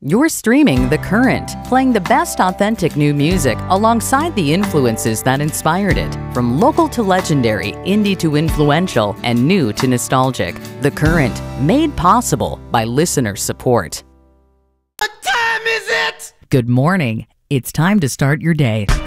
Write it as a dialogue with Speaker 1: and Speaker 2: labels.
Speaker 1: You're streaming The Current, playing the best authentic new music alongside the influences that inspired it. From local to legendary, indie to influential, and new to nostalgic. The Current, made possible by listener support.
Speaker 2: What time is it?
Speaker 1: Good morning. It's time to start your day.